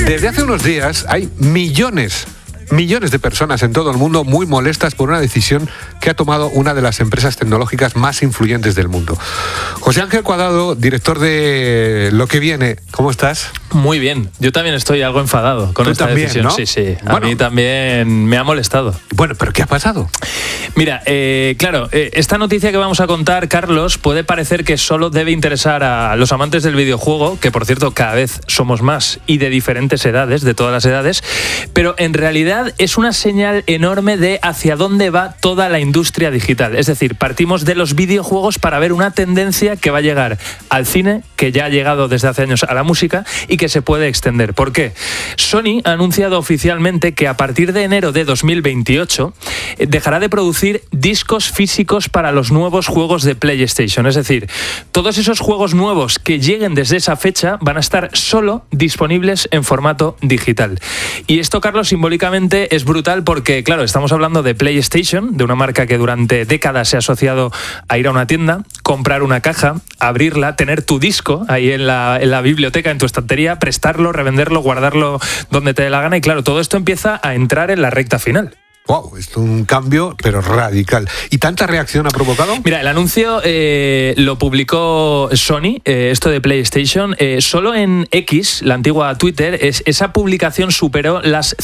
Desde hace unos días hay millones de personas en todo el mundo muy molestas por una decisión que ha tomado una de las empresas tecnológicas más influyentes del mundo. José Ángel Cuadrado, director de Lo que Viene, ¿cómo estás? Muy bien, yo también estoy algo enfadado con esta decisión. ¿No? Sí, a mí también me ha molestado. Bueno, ¿pero qué ha pasado? Mira, claro, esta noticia que vamos a contar, Carlos, puede parecer que solo debe interesar a los amantes del videojuego, que por cierto cada vez somos más y de diferentes edades, de todas las edades, pero en realidad es una señal enorme de hacia dónde va toda la industria digital. Es decir, partimos de los videojuegos para ver una tendencia que va a llegar al cine, que ya ha llegado desde hace años a la música y que se puede extender. ¿Por qué? Sony ha anunciado oficialmente que a partir de enero de 2028 dejará de producir discos físicos para los nuevos juegos de PlayStation. Es decir, todos esos juegos nuevos que lleguen desde esa fecha van a estar solo disponibles en formato digital. Y esto, Carlos, simbólicamente es brutal porque, claro, estamos hablando de PlayStation, de una marca que durante décadas se ha asociado a ir a una tienda, comprar una caja, abrirla, tener tu disco ahí en la biblioteca, en tu estantería, prestarlo, revenderlo, guardarlo donde te dé la gana y, claro, todo esto empieza a entrar en la recta final. Wow, es un cambio, pero radical. ¿Y tanta reacción ha provocado? Mira, el anuncio lo publicó Sony, esto de PlayStation. Solo en X, la antigua Twitter, esa publicación superó las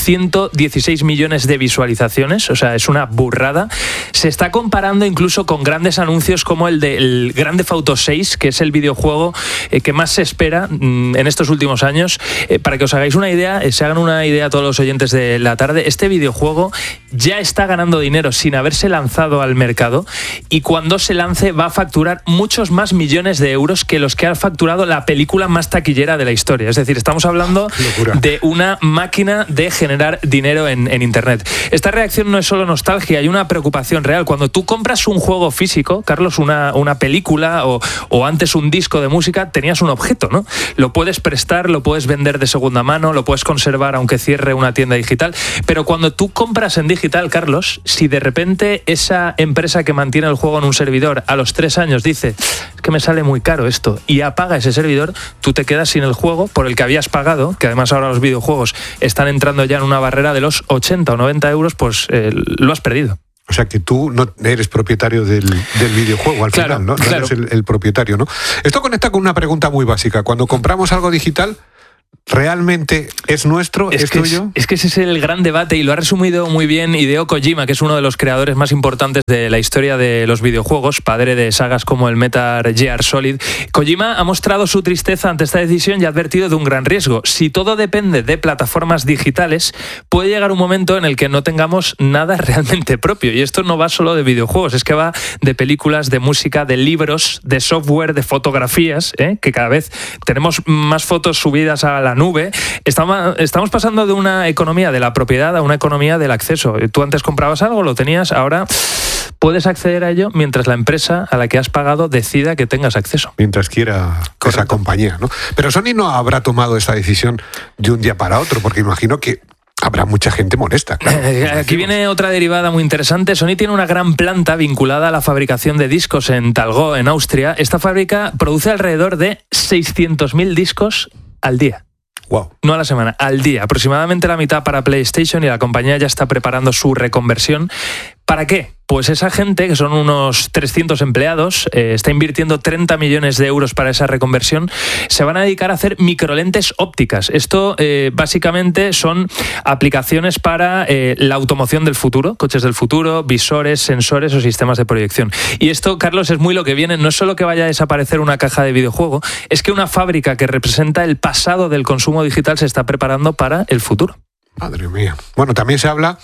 116 millones de visualizaciones. O sea, es una burrada. Se está comparando incluso con grandes anuncios como el del Grand Theft Auto 6, que es el videojuego que más se espera en estos últimos años. Para que os hagáis una idea, se hagan una idea a todos los oyentes de la tarde, este videojuego ya está ganando dinero sin haberse lanzado al mercado y cuando se lance va a facturar muchos más millones de euros que los que ha facturado la película más taquillera de la historia. Es decir, estamos hablando de una máquina de generar dinero en Internet. Esta reacción no es solo nostalgia, hay una preocupación real. Cuando tú compras un juego físico, Carlos, una película o antes un disco de música, tenías un objeto, ¿no? Lo puedes prestar, lo puedes vender de segunda mano, lo puedes conservar aunque cierre una tienda digital, pero cuando tú compras en digital, Carlos, si de repente esa empresa que mantiene el juego en un servidor a los 3 años dice es que me sale muy caro esto y apaga ese servidor, tú te quedas sin el juego por el que habías pagado, que además ahora los videojuegos están entrando ya en una barrera de los 80 o 90 euros, pues lo has perdido. O sea que tú no eres propietario del videojuego al final, ¿no? No eres el propietario, ¿no? Esto conecta con una pregunta muy básica. Cuando compramos algo digital, ¿realmente es nuestro? ¿Es tuyo? Es que ese es el gran debate y lo ha resumido muy bien Hideo Kojima, que es uno de los creadores más importantes de la historia de los videojuegos, padre de sagas como el Metal Gear Solid. Kojima ha mostrado su tristeza ante esta decisión y ha advertido de un gran riesgo. Si todo depende de plataformas digitales, puede llegar un momento en el que no tengamos nada realmente propio. Y esto no va solo de videojuegos, es que va de películas, de música, de libros, de software, de fotografías, que cada vez tenemos más fotos subidas a la nube. Estamos pasando de una economía de la propiedad a una economía del acceso. Tú antes comprabas algo, lo tenías, ahora puedes acceder a ello mientras la empresa a la que has pagado decida que tengas acceso. Mientras quiera esa compañía, ¿no? Pero Sony no habrá tomado esta decisión de un día para otro, porque imagino que habrá mucha gente molesta. Claro, aquí viene otra derivada muy interesante. Sony tiene una gran planta vinculada a la fabricación de discos en Talgo, en Austria. Esta fábrica produce alrededor de 600.000 discos al día. Wow. No a la semana, al día. Aproximadamente la mitad para PlayStation y la compañía ya está preparando su reconversión. ¿Para qué? Pues esa gente, que son unos 300 empleados, está invirtiendo 30 millones de euros para esa reconversión, se van a dedicar a hacer microlentes ópticas. Esto básicamente son aplicaciones para la automoción del futuro, coches del futuro, visores, sensores o sistemas de proyección. Y esto, Carlos, es muy lo que viene. No es solo que vaya a desaparecer una caja de videojuego, es que una fábrica que representa el pasado del consumo digital se está preparando para el futuro. Madre mía. Bueno, también se habla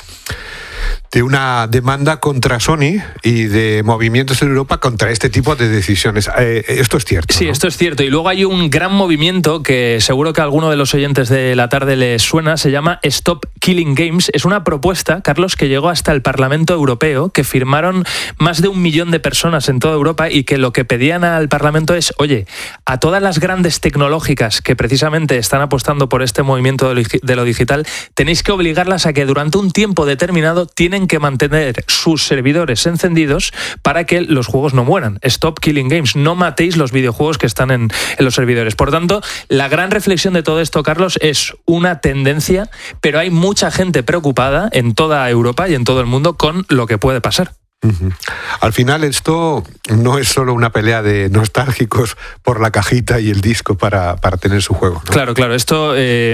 de una demanda contra Sony y de movimientos en Europa contra este tipo de decisiones. Esto es cierto, Sí, ¿no? Esto es cierto. Y luego hay un gran movimiento que seguro que a alguno de los oyentes de la tarde les suena. Se llama Stop Killing Games. Es una propuesta, Carlos, que llegó hasta el Parlamento Europeo, que firmaron más de 1 millón de personas en toda Europa y que lo que pedían al Parlamento es, oye, a todas las grandes tecnológicas que precisamente están apostando por este movimiento de lo digital, tenéis que obligarlas a que durante un tiempo determinado tienen que mantener sus servidores encendidos para que los juegos no mueran. Stop killing games. No matéis los videojuegos que están en los servidores. Por tanto, la gran reflexión de todo esto, Carlos, es una tendencia, pero hay mucha gente preocupada en toda Europa y en todo el mundo con lo que puede pasar. Al final esto no es solo una pelea de nostálgicos por la cajita y el disco para tener su juego, ¿no? Claro, esto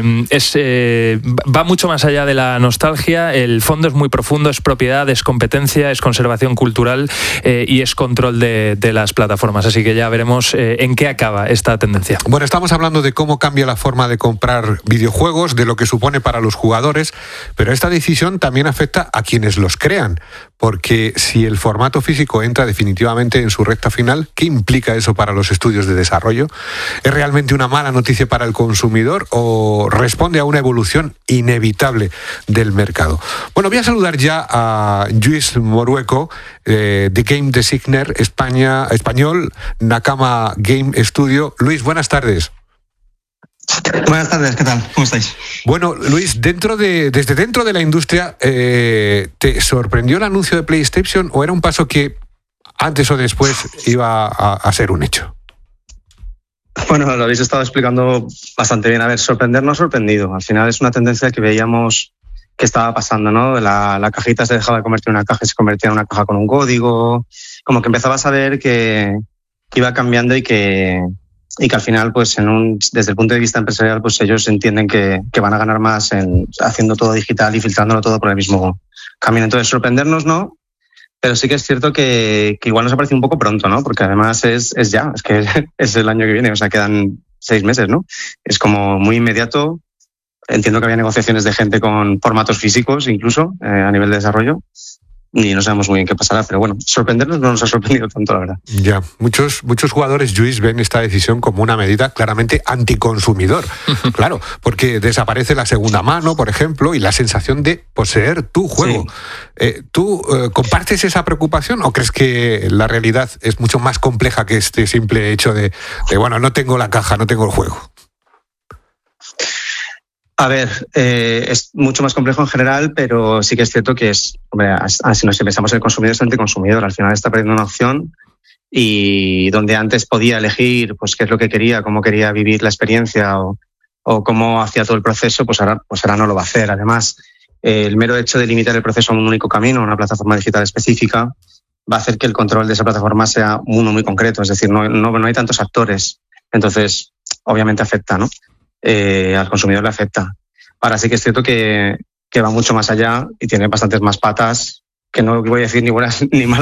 va mucho más allá de la nostalgia. El fondo es muy profundo, es propiedad, es competencia, es conservación cultural y es control de las plataformas. Así que ya veremos en qué acaba esta tendencia. Bueno, estamos hablando de cómo cambia la forma de comprar videojuegos, de lo que supone para los jugadores, pero esta decisión también afecta a quienes los crean, porque si el formato físico entra definitivamente en su recta final, ¿qué implica eso para los estudios de desarrollo? ¿Es realmente una mala noticia para el consumidor o responde a una evolución inevitable del mercado? Bueno, voy a saludar ya a Lluís Morueco, de Game Designer español, Nakama Game Studio. Luis, buenas tardes. Buenas tardes, ¿qué tal? ¿Cómo estáis? Bueno, Luis, desde dentro de la industria, ¿te sorprendió el anuncio de PlayStation o era un paso que antes o después iba a ser un hecho? Bueno, lo habéis estado explicando bastante bien. A ver, sorprender no ha sorprendido. Al final es una tendencia que veíamos que estaba pasando, ¿no? La cajita se dejaba de convertir en una caja y se convertía en una caja con un código. Como que empezabas a ver que iba cambiando y que al final, pues desde el punto de vista empresarial, pues ellos entienden que van a ganar más haciendo todo digital y filtrándolo todo por el mismo camino. Entonces, sorprendernos no, pero sí que es cierto que igual nos ha parecido un poco pronto, ¿no? Porque además es que es el año que viene, o sea, quedan 6 meses, ¿no? Es como muy inmediato. Entiendo que había negociaciones de gente con formatos físicos incluso a nivel de desarrollo. Y no sabemos muy bien qué pasará, pero bueno, sorprendernos no nos ha sorprendido tanto, la verdad. Ya, muchos jugadores, Lluís, ven esta decisión como una medida claramente anticonsumidor. Claro, porque desaparece la segunda mano, por ejemplo, y la sensación de poseer tu juego. Sí. ¿Tú compartes esa preocupación o crees que la realidad es mucho más compleja que este simple hecho de bueno, no tengo la caja, no tengo el juego? A ver, es mucho más complejo en general, pero sí que es cierto que si pensamos en el consumidor, es anticonsumidor. Al final está perdiendo una opción y donde antes podía elegir pues qué es lo que quería, cómo quería vivir la experiencia o cómo hacía todo el proceso, pues ahora no lo va a hacer. Además, el mero hecho de limitar el proceso a un único camino, a una plataforma digital específica, va a hacer que el control de esa plataforma sea uno muy concreto. Es decir, no hay tantos actores. Entonces, obviamente afecta, ¿no? Al consumidor le afecta. Ahora sí que es cierto que va mucho más allá y tiene bastantes más patas, que no voy a decir ni buenas ni malas,